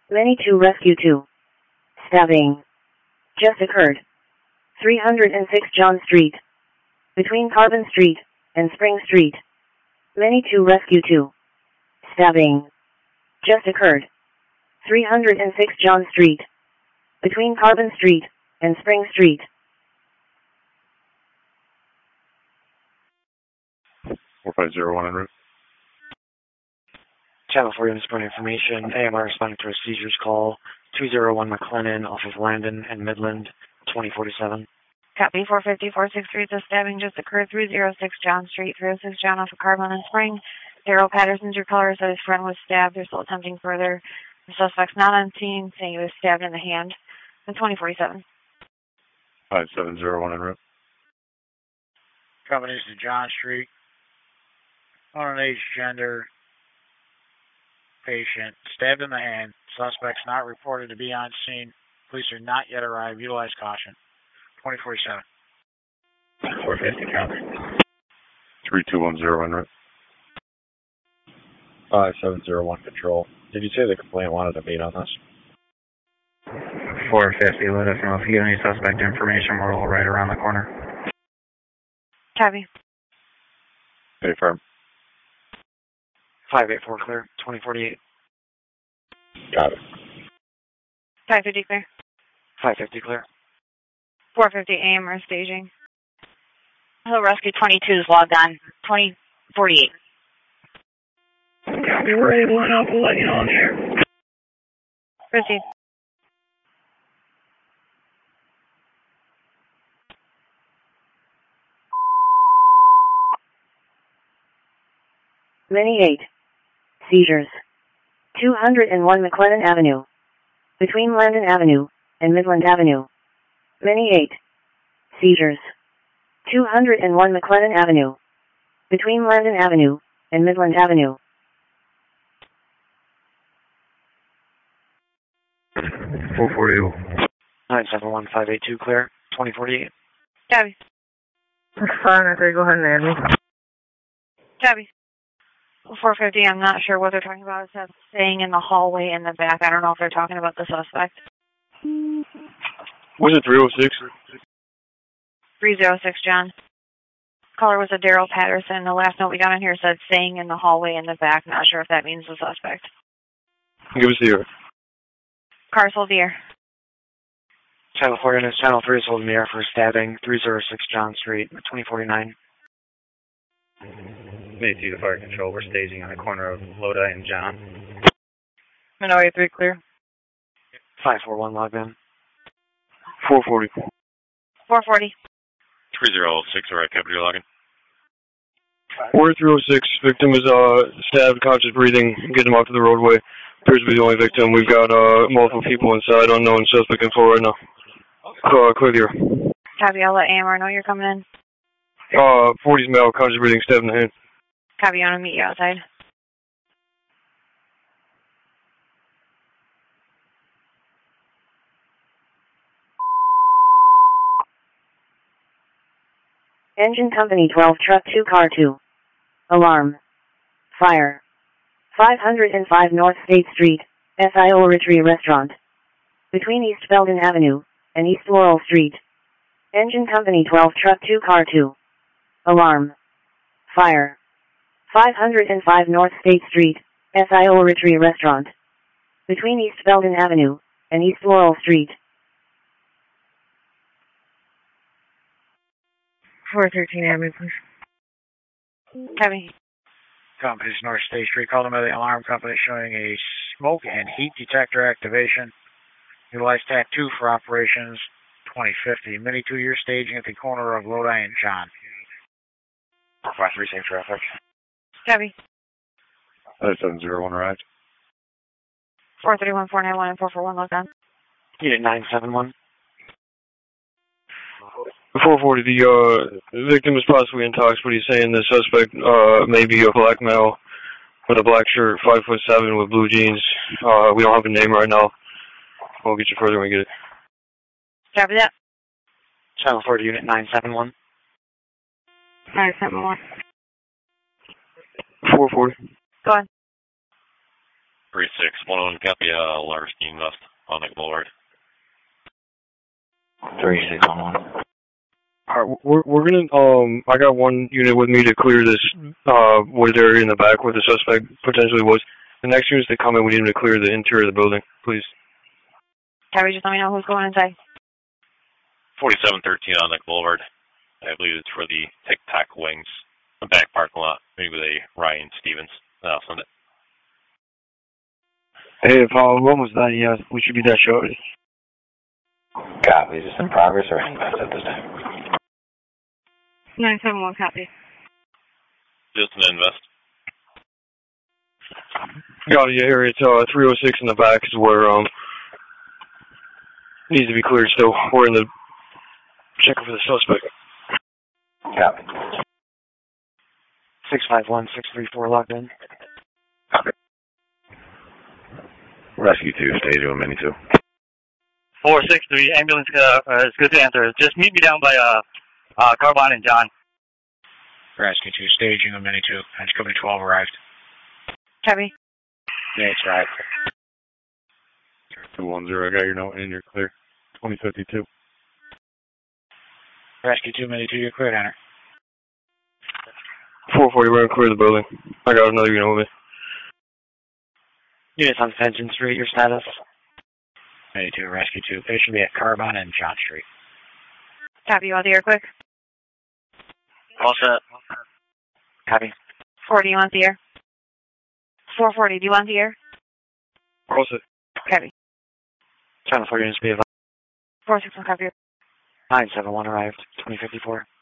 Many 2 Rescue 2. Stabbing. Just occurred. 306 John Street. Between Carbon Street and Spring Street. Many 2 Rescue 2. Stabbing. Just occurred. 306 John Street. Between Carbon Street and Spring Street. 4501 en route. Channel 4 units point information. AMR responding to a seizures call. 201 McLennan off of Landon and Midland, 2047. Copy 450, 463. The stabbing just occurred. 306 John Street, 306 John off of Carbon and Spring. Daryl Patterson's your caller said his friend was stabbed. They're still attempting further. The suspect's not on scene, saying he was stabbed in the hand. And 2047. 5701 en route. Combination of John Street. Unknown age, gender, patient, stabbed in the hand. Suspect's not reported to be on scene. Police are not yet arrived. Utilize caution. 2047. 450 counter. 3210 en route. 5701 control. Did you say the complainant wanted to meet on this? 450, let us know if you get any suspect information. We're all right around the corner. Copy. Hey, firm. 584 clear, 2048. Got it. 550 clear. 550 clear. 450 AMR staging. Hill Rescue 22 is logged on. 2048. Copy, we're able to help. We'll let you know in there. Proceed. Many 8. Seizures. 201 McLennan Avenue. Between Landon Avenue and Midland Avenue. Many 8. Seizures. 201 McLennan Avenue. Between Landon Avenue and Midland Avenue. 442. 971582 clear, 2048. Copy. Fine, I think go ahead and add me. Copy. 450, I'm not sure what they're talking about. It says staying in the hallway in the back. I don't know if they're talking about the suspect. Was it 306? 306, John. Caller was a Daryl Patterson. The last note we got in here said staying in the hallway in the back. Not sure if that means the suspect. Give us the air. Car sold the air. Channel 4 units, Channel 3 is holding the air for stabbing, 306 John Street, 2049. Maybe to fire control. We're staging on the corner of Lodi and John. Minority 3 clear. 541 logged in. 440. 440. 306, alright, Captain, you're logging. 4306, victim is stabbed, conscious breathing, get him off to the roadway. Appears to be the only victim. We've got multiple people inside, unknown suspect info right now. Clear the air. Copy, I'll let AMR know you're coming in. 40's male, conscious breathing, stabbed in the hand. Copy, I want to meet you outside. Engine Company 12 Truck 2 Car 2. Alarm. Fire. 505 North State Street, SIO Retreat Restaurant. Between East Belden Avenue and East Laurel Street. Engine Company 12 Truck 2 Car 2. Alarm. Fire. 505 North State Street, SIO Retreat Restaurant. Between East Belden Avenue and East Laurel Street. 413 Avenue, please. Copy. Company's North State Street. Called them by the alarm company showing a smoke and heat detector activation. Utilize TAC 2 for operations 2050. Mini 2-year staging at the corner of Lodi and John. 453, same traffic. Copy. 701 arrived. 431, 491, and 441 logged on. Unit 971. 440, the victim is possibly intoxicated, but he's saying the suspect may be a black male with a black shirt, 5'7" with blue jeans. We don't have a name right now. We'll get you further when we get it. Copy that. Channel 4 to Unit 971. 971. 440. Go on. 3611, copy, Larstein West on the Boulevard. 3611. Alright, we're gonna, I got one unit with me to clear this, wood area in the back where the suspect potentially was. The next units that come in, we need them to clear the interior of the building, please. Terry, just let me know who's going inside. 4713 on the Boulevard. I believe it's for the Tic Tac Wings, the back parking lot, maybe with a Ryan Stevens. I'll send it. Hey, Paul, when was that? Yeah, we should be there shortly. Copy. Is this in progress or invest at this time? 971, copy. Just an invest. Got it, yeah, here it's 306 in the back is where needs to be cleared still. We're in the checking for the suspect. Copy. 651634 logged in. Copy. Rescue 2, stage 1, mini 2. 463, ambulance is good to enter. Just meet me down by Carbon and John. Rescue 2, staging a mini 2. Edge Company 12 arrived. Terry. Yeah, it's right. 210, I got your note in, you're clear. 2052. Rescue 2, mini 2, you're clear, enter. 440, we're gonna clear the building. I got another unit with me. Units on Fenton Street, your status? Mini 2, Rescue 2. They should be at Carbon and John Street. Copy, you want the air quick? All set. Copy. 40, you want the air? 440, do you want the air? All set. Copy. Channel 4 units be advised. 461, copy. 971 arrived, 2054.